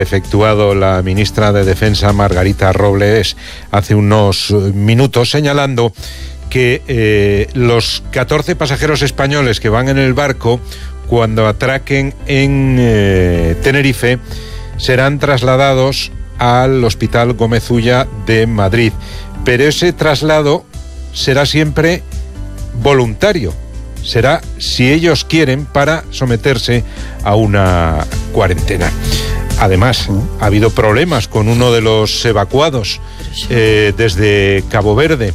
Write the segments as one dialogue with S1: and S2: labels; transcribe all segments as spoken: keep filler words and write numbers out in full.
S1: efectuado la ministra de Defensa, Margarita Robles, hace unos minutos, señalando que eh, los catorce pasajeros españoles que van en el barco, cuando atraquen en eh, Tenerife, serán trasladados al Hospital Gómez Ulla de Madrid. Pero ese traslado será siempre voluntario. Será si ellos quieren, para someterse a una cuarentena. Además, ha habido problemas con uno de los evacuados eh, desde Cabo Verde.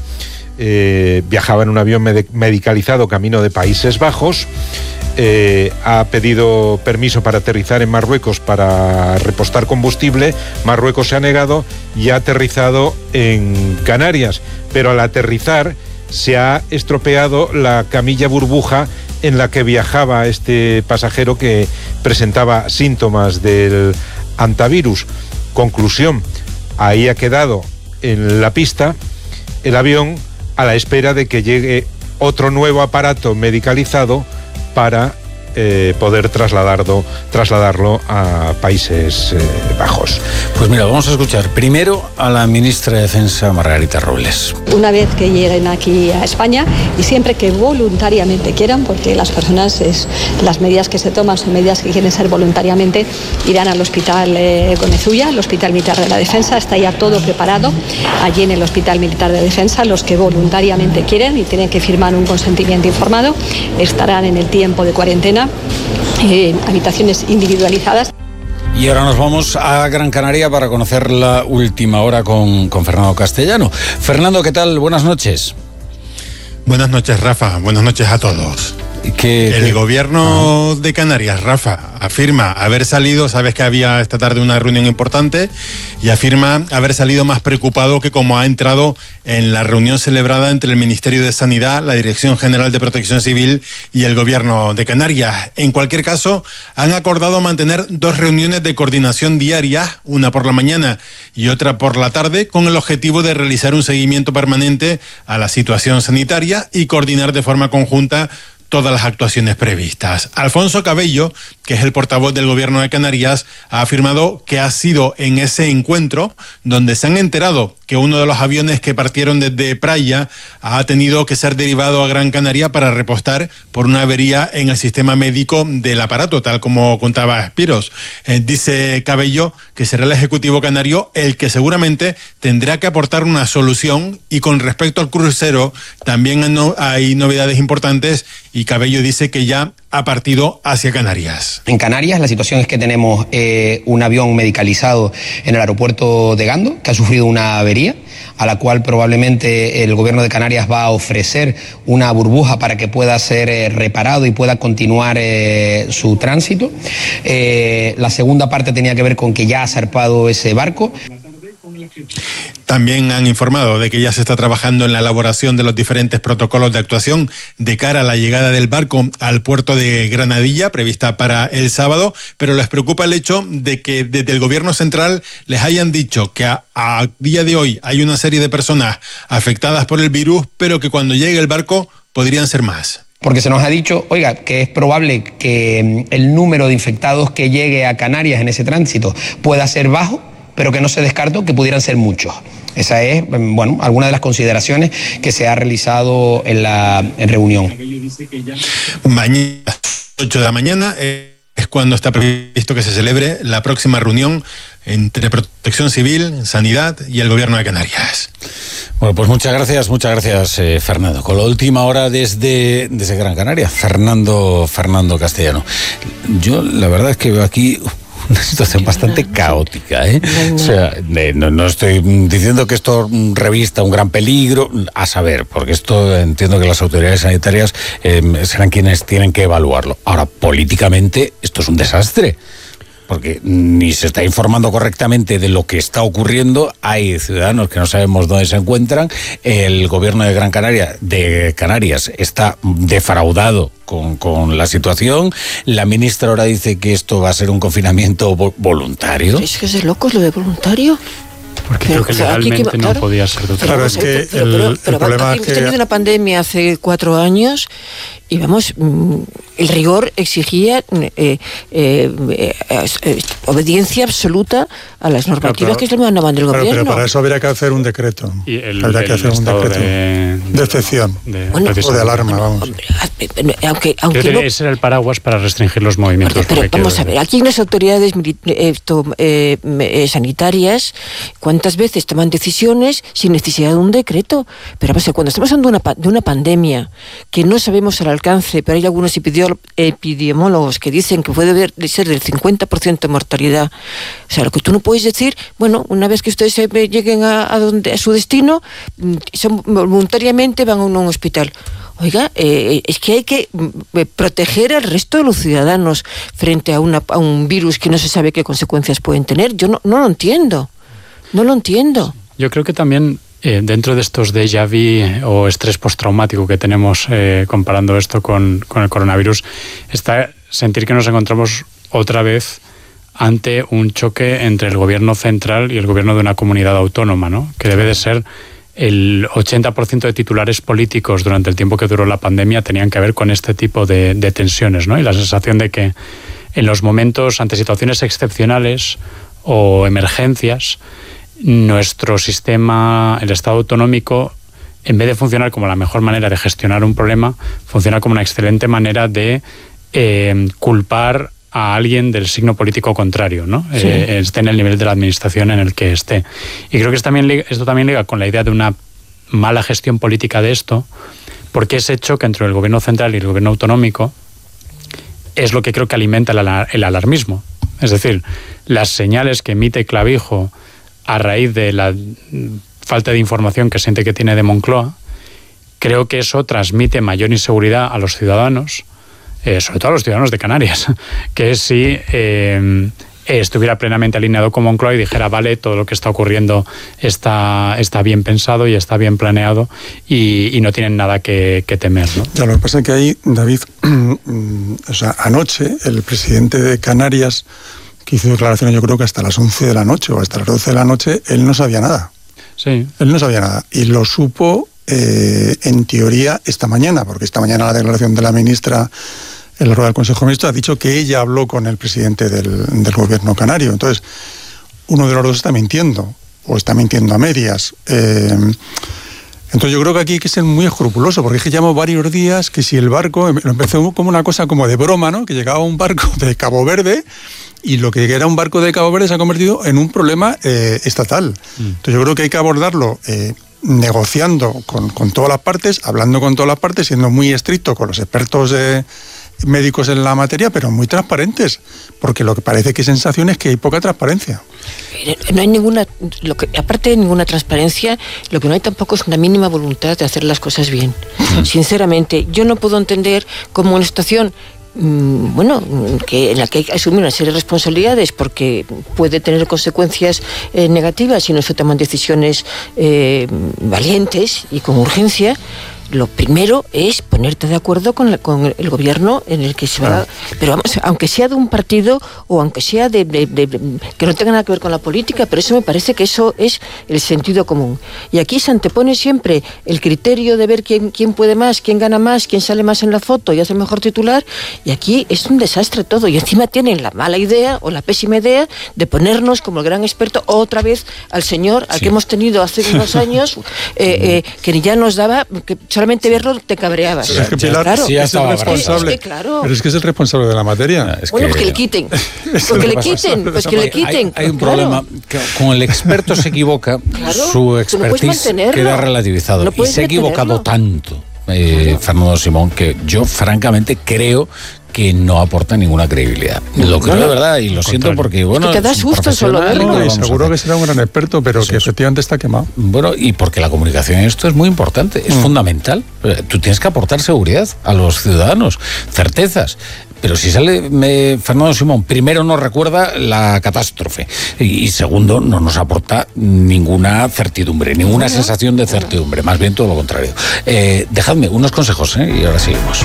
S1: Eh, viajaba en un avión med- medicalizado camino de Países Bajos. Eh, ha pedido permiso para aterrizar en Marruecos para repostar combustible. Marruecos se ha negado y ha aterrizado en Canarias. Pero al aterrizar se ha estropeado la camilla burbuja en la que viajaba este pasajero, que presentaba síntomas del antivirus. Conclusión, ahí ha quedado en la pista el avión a la espera de que llegue otro nuevo aparato medicalizado para eh, poder trasladarlo, trasladarlo a Países eh, Bajos.
S2: Pues mira, vamos a escuchar primero a la ministra de Defensa, Margarita Robles.
S3: Una vez que lleguen aquí a España, y siempre que voluntariamente quieran, porque las personas, es, las medidas que se toman son medidas que quieren ser voluntariamente, irán al Hospital eh, Gómez Ulla, el Hospital Militar de la Defensa. Está ya todo preparado allí en el Hospital Militar de Defensa. Los que voluntariamente quieren y tienen que firmar un consentimiento informado estarán en el tiempo de cuarentena en habitaciones individualizadas.
S2: Y ahora nos vamos a Gran Canaria para conocer la última hora con, con Fernando Castellano. Fernando, ¿qué tal? Buenas noches.
S4: Buenas noches, Rafa. Buenas noches a todos.
S2: ¿Qué,
S4: el
S2: qué?
S4: gobierno ah. de Canarias, Rafa, afirma haber salido, sabes que había esta tarde una reunión importante, y afirma haber salido más preocupado que como ha entrado en la reunión celebrada entre el Ministerio de Sanidad, la Dirección General de Protección Civil y el gobierno de Canarias. En cualquier caso, han acordado mantener dos reuniones de coordinación diarias, una por la mañana y otra por la tarde, con el objetivo de realizar un seguimiento permanente a la situación sanitaria y coordinar de forma conjunta todas las actuaciones previstas. Alfonso Cabello, que es el portavoz del gobierno de Canarias, ha afirmado que ha sido en ese encuentro donde se han enterado que uno de los aviones que partieron desde Praia ha tenido que ser derivado a Gran Canaria para repostar por una avería en el sistema médico del aparato, tal como contaba Espiros. Eh, dice Cabello que será el Ejecutivo canario el que seguramente tendrá que aportar una solución, y con respecto al crucero también no, hay novedades importantes, y Cabello dice que ya ha partido hacia Canarias.
S5: En Canarias la situación es que tenemos eh, un avión medicalizado en el aeropuerto de Gando que ha sufrido una avería, a la cual probablemente el gobierno de Canarias va a ofrecer una burbuja para que pueda ser eh, reparado y pueda continuar eh, su tránsito. Eh, la segunda parte tenía que ver con que ya ha zarpado ese barco.
S4: También han informado de que ya se está trabajando en la elaboración de los diferentes protocolos de actuación de cara a la llegada del barco al puerto de Granadilla, prevista para el sábado, pero les preocupa el hecho de que desde el gobierno central les hayan dicho que a, a día de hoy hay una serie de personas afectadas por el virus, pero que cuando llegue el barco podrían ser más.
S5: Porque se nos ha dicho, oiga, que es probable que el número de infectados que llegue a Canarias en ese tránsito pueda ser bajo, pero que no se descartó que pudieran ser muchos. Esa es, bueno, alguna de las consideraciones que se ha realizado en la en reunión.
S4: Mañana, a las ocho de la mañana, eh, es cuando está previsto que se celebre la próxima reunión entre Protección Civil, Sanidad y el Gobierno de Canarias.
S2: Bueno, pues muchas gracias, muchas gracias, eh, Fernando. Con la última hora desde, desde Gran Canaria, Fernando, Fernando Castellano. Yo la verdad es que veo aquí una situación bastante caótica, ¿eh? O sea, eh, no, no estoy diciendo que esto revista un gran peligro, a saber, porque esto entiendo que las autoridades sanitarias eh, serán quienes tienen que evaluarlo. Ahora, políticamente, esto es un desastre, porque ni se está informando correctamente de lo que está ocurriendo. Hay ciudadanos que no sabemos dónde se encuentran. El gobierno de Gran Canaria, de Canarias, está defraudado con, con la situación. La ministra ahora dice que esto va a ser un confinamiento vo- voluntario.
S6: Es que es de locos lo de voluntario.
S7: Porque creo que legalmente aquí, claro, no podía ser de otra.
S6: Claro, es que pero, el, pero, el pero problema aquí es que hemos tenido una pandemia hace cuatro años y vamos, el rigor exigía eh, eh, eh, eh, obediencia absoluta a las normativas claro, pero, que se mandaban del gobierno.
S8: Pero para eso habría que hacer un decreto.
S7: Y el,
S8: habría
S7: el
S8: que hacer un decreto de, de excepción
S7: de,
S6: bueno,
S8: o de alarma, vamos.
S6: Aunque, aunque
S7: Creo
S6: no,
S7: que ese era el paraguas para restringir los movimientos.
S6: Pero, pero vamos a ver, aquí las autoridades esto, eh, eh, sanitarias, ¿cuántas veces toman decisiones sin necesidad de un decreto? Pero vamos a ver, cuando estamos hablando de una, de una pandemia que no sabemos el alcance, pero hay algunos epidemiólogos que dicen que puede haber, ser del cincuenta por ciento de mortalidad. O sea, lo que tú no puedes decir, bueno, una vez que ustedes lleguen a, a, donde, a su destino, son, voluntariamente van a un, un hospital. Oiga, eh, es que hay que proteger al resto de los ciudadanos frente a, una, a un virus que no se sabe qué consecuencias pueden tener. Yo no, no lo entiendo, no lo entiendo.
S7: Yo creo que también eh, dentro de estos déjà vu o estrés postraumático que tenemos eh, comparando esto con, con el coronavirus, está sentir que nos encontramos otra vez ante un choque entre el gobierno central y el gobierno de una comunidad autónoma, ¿no? Que debe de ser el ochenta por ciento de titulares políticos durante el tiempo que duró la pandemia tenían que ver con este tipo de, de tensiones, ¿no? Y la sensación de que en los momentos, ante situaciones excepcionales o emergencias, nuestro sistema, el Estado autonómico, en vez de funcionar como la mejor manera de gestionar un problema, funciona como una excelente manera de eh, culpar a alguien del signo político contrario, ¿no? Sí. Eh, esté en el nivel de la administración en el que esté. Y creo que esto también, esto también liga con la idea de una mala gestión política de esto, porque ese choque entre el gobierno central y el gobierno autonómico es lo que creo que alimenta el, alar- el alarmismo. Es decir, las señales que emite Clavijo a raíz de la falta de información que siente que tiene de Moncloa, creo que eso transmite mayor inseguridad a los ciudadanos, Eh, sobre todo a los ciudadanos de Canarias, que si eh, estuviera plenamente alineado con Moncloa y dijera, vale, todo lo que está ocurriendo está, está bien pensado y está bien planeado y, y no tienen nada que, que temer, ¿no?
S8: Ya, lo que pasa es que ahí, David, o sea, anoche el presidente de Canarias, que hizo declaraciones yo creo que hasta las once de la noche o hasta las doce de la noche, él no sabía nada.
S7: Sí.
S8: Él no sabía nada y lo supo eh, en teoría esta mañana, porque esta mañana la declaración de la ministra en la rueda del Consejo de Ministros ha dicho que ella habló con el presidente del, del gobierno canario. Entonces, uno de los dos está mintiendo, o está mintiendo a medias. Eh, entonces yo creo que aquí hay que ser muy escrupuloso, porque es que llevamos varios días que si el barco, lo empezó como una cosa como de broma, ¿no? Que llegaba un barco de Cabo Verde y lo que era un barco de Cabo Verde se ha convertido en un problema eh, estatal. Mm. Entonces yo creo que hay que abordarlo eh, negociando con, con todas las partes, hablando con todas las partes, siendo muy estricto con los expertos de... médicos en la materia, pero muy transparentes, porque lo que parece que sensación es que hay poca transparencia.
S6: No hay ninguna, lo que, aparte de ninguna transparencia, lo que no hay tampoco es una mínima voluntad de hacer las cosas bien. Mm. Sinceramente, yo no puedo entender cómo una situación mmm, bueno, que en la que hay que asumir una serie de responsabilidades porque puede tener consecuencias eh, negativas si no se toman decisiones eh, valientes y con urgencia. Lo primero es ponerte de acuerdo con, la, con el gobierno en el que se va, ah. pero vamos, aunque sea de un partido o aunque sea de, de, de, de que no tenga nada que ver con la política, pero eso me parece que eso es el sentido común. Y aquí se antepone siempre el criterio de ver quién, quién puede más, quién gana más, quién sale más en la foto y hace el mejor titular, y aquí es un desastre todo, y encima tienen la mala idea o la pésima idea de ponernos como el gran experto otra vez al señor, al sí. que hemos tenido hace unos años, eh, eh, que ya nos daba... que solamente verlo te cabreabas.
S8: Pero es que Pilar, claro, sí, es el responsable. Es que, claro. Pero es que es el responsable de la materia.
S6: Es bueno, que, pues que le quiten. Pues que le quiten, pues que le quiten.
S2: Hay, hay un claro. problema. Que con el experto se equivoca, claro, su expertise no queda relativizado. No y se ha equivocado tanto, eh, Fernando Simón, que yo francamente creo que no aporta ninguna credibilidad. Lo creo de verdad y lo siento porque, bueno...
S6: Es que te da susto solo verlo.
S8: No, y seguro que será un gran experto, pero sí, que efectivamente está quemado.
S2: Bueno, y porque la comunicación en esto es muy importante, es mm. fundamental. Tú tienes que aportar seguridad a los ciudadanos, certezas. Pero si sale me, Fernando Simón, primero nos recuerda la catástrofe y, y segundo no nos aporta ninguna certidumbre, ninguna sensación de certidumbre, más bien todo lo contrario. Eh, dejadme unos consejos, ¿eh? Y ahora seguimos.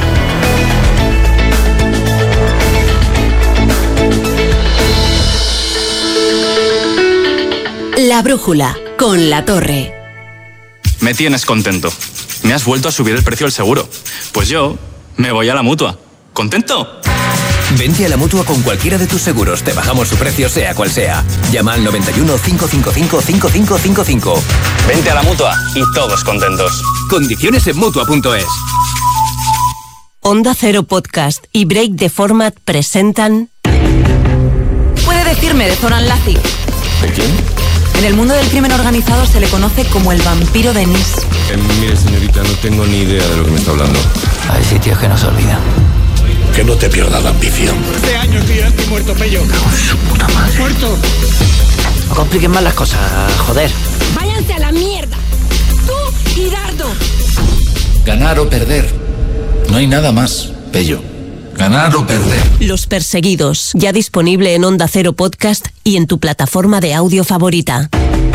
S9: La brújula, con La Torre.
S10: Me tienes contento. Me has vuelto a subir el precio del seguro. Pues yo Me voy a la Mutua. ¿Contento?
S11: Vente a la Mutua con cualquiera de tus seguros. Te bajamos su precio sea cual sea. Llama al noventa y uno, cinco cinco cinco, cinco cinco cinco cinco.
S10: Vente a la Mutua y todos contentos.
S11: Condiciones en Mutua punto es.
S12: Onda Cero Podcast y Break the Format presentan...
S13: Puede decirme de Zoran Lazic.
S10: ¿De quién?
S13: En el mundo del crimen organizado se le conoce como el vampiro de Nice.
S14: Eh, mire, señorita, no tengo ni idea de lo que me está hablando.
S15: Hay sitios que no se olvidan.
S16: Que no te pierdas la ambición.
S17: Este año estoy anti-muerto, Pello.
S15: Su puta madre.
S17: ¡Muerto!
S15: No compliquen más las cosas, joder.
S18: ¡Váyanse a la mierda! ¡Tú y Dardo!
S19: Ganar o perder. No hay nada más, Pello. Ganar o perder.
S12: Los Perseguidos, ya disponible en Onda Cero Podcast y en tu plataforma de audio favorita.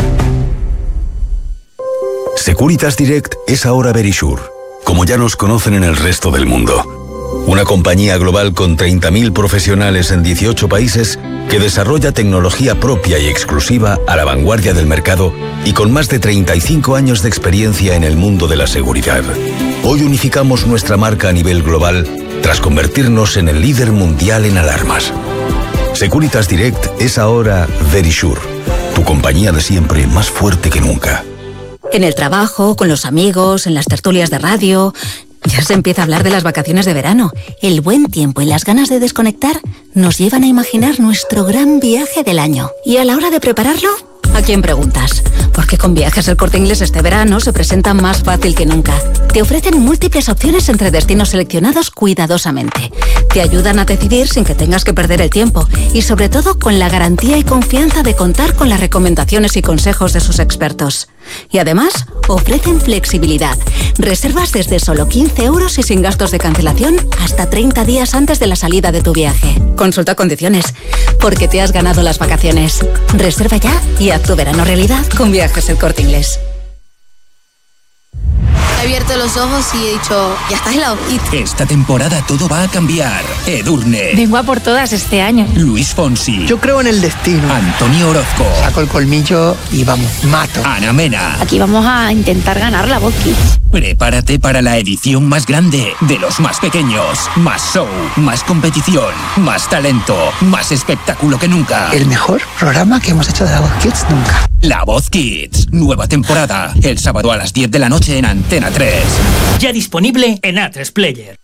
S20: Securitas Direct es ahora Verisure, como ya nos conocen en el resto del mundo. Una compañía global con treinta mil profesionales en dieciocho países que desarrolla tecnología propia y exclusiva a la vanguardia del mercado y con más de treinta y cinco años de experiencia en el mundo de la seguridad. Hoy unificamos nuestra marca a nivel global tras convertirnos en el líder mundial en alarmas. Securitas Direct es ahora Verisure, tu compañía de siempre más fuerte que nunca.
S13: En el trabajo, con los amigos, en las tertulias de radio... Ya se empieza a hablar de las vacaciones de verano. El buen tiempo y las ganas de desconectar nos llevan a imaginar nuestro gran viaje del año. Y a la hora de prepararlo, ¿a quién preguntas? Porque con Viajes El Corte Inglés este verano se presenta más fácil que nunca. Te ofrecen múltiples opciones entre destinos seleccionados cuidadosamente. Te ayudan a decidir sin que tengas que perder el tiempo. Y sobre todo con la garantía y confianza de contar con las recomendaciones y consejos de sus expertos. Y además, ofrecen flexibilidad. Reservas desde solo quince euros y sin gastos de cancelación hasta treinta días antes de la salida de tu viaje. Consulta condiciones, porque te has ganado las vacaciones. Reserva ya y haz tu verano realidad con Viajes El Corte Inglés.
S21: He abierto los ojos y he dicho, ya estás helado.
S22: Esta temporada todo va a cambiar. Edurne.
S23: Vengo a por todas este año.
S22: Luis Fonsi.
S24: Yo creo en el destino.
S22: Antonio Orozco.
S24: Saco el colmillo y vamos, mato.
S22: Ana Mena.
S23: Aquí vamos a intentar ganar la Voz Kids.
S22: Prepárate para la edición más grande de los más pequeños. Más show, más competición, más talento, más espectáculo que nunca.
S24: El mejor programa que hemos hecho de la Voz Kids nunca.
S22: La Voz Kids, nueva temporada. El sábado a las diez de la noche en Antena tres.
S25: Ya disponible en A tres Player.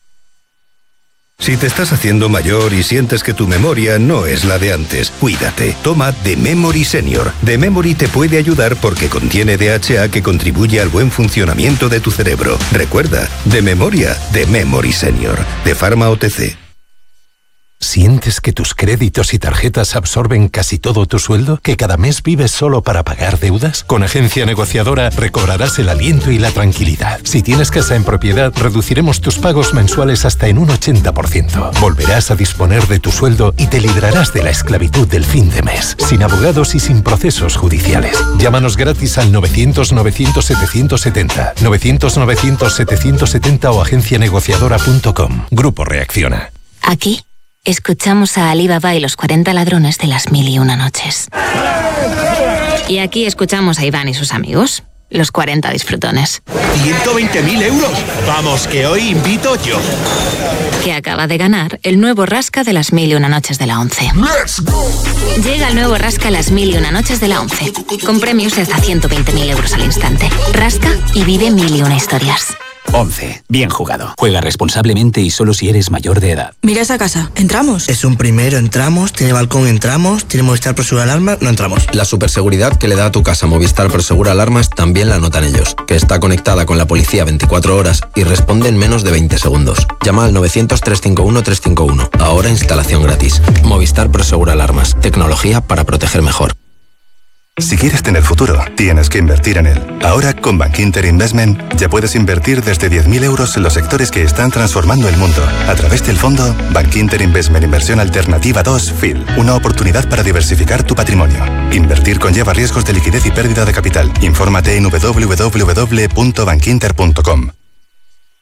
S26: Si te estás haciendo mayor y sientes que tu memoria no es la de antes, cuídate. Toma The Memory Senior. The Memory te puede ayudar porque contiene D H A que contribuye al buen funcionamiento de tu cerebro. Recuerda, de memoria, The Memory Senior. De Pharma O T C.
S27: ¿Sientes que tus créditos y tarjetas absorben casi todo tu sueldo? ¿Que cada mes vives solo para pagar deudas? Con Agencia Negociadora recobrarás el aliento y la tranquilidad. Si tienes casa en propiedad, reduciremos tus pagos mensuales hasta en un ochenta por ciento. Volverás a disponer de tu sueldo y te librarás de la esclavitud del fin de mes, sin abogados y sin procesos judiciales. Llámanos gratis al novecientos, novecientos, setecientos setenta, novecientos, novecientos, setecientos setenta o agencia negociadora punto com. Grupo Reacciona.
S13: Aquí escuchamos a Alí Baba y los cuarenta ladrones de las mil y una noches. Y aquí escuchamos a Iván y sus amigos, los cuarenta disfrutones.
S28: ciento veinte mil euros. Vamos, que hoy invito yo.
S13: Que acaba de ganar el nuevo Rasca de las mil y una noches de la once. Llega el nuevo Rasca las mil y una noches de la once, con premios de hasta ciento veinte mil euros al instante. Rasca y vive mil y una historias.
S29: once. Bien jugado. Juega responsablemente y solo si eres mayor de edad.
S30: Mira esa casa. ¿Entramos?
S31: Es un primero, entramos. Tiene balcón, entramos. Tiene Movistar Prosegura Alarmas, no entramos.
S32: La superseguridad que le da a tu casa Movistar Prosegura Alarmas también la notan ellos. Que está conectada con la policía veinticuatro horas y responde en menos de veinte segundos. Llama al novecientos, trescientos cincuenta y uno, trescientos cincuenta y uno. Ahora instalación gratis. Movistar Prosegura Alarmas. Tecnología para proteger mejor.
S33: Si quieres tener futuro, tienes que invertir en él. Ahora, con Bankinter Investment, ya puedes invertir desde diez mil euros en los sectores que están transformando el mundo. A través del fondo Bankinter Investment Inversión Alternativa dos F I L. Una oportunidad para diversificar tu patrimonio. Invertir conlleva riesgos de liquidez y pérdida de capital. Infórmate en doble u doble u doble u punto bankinter punto com.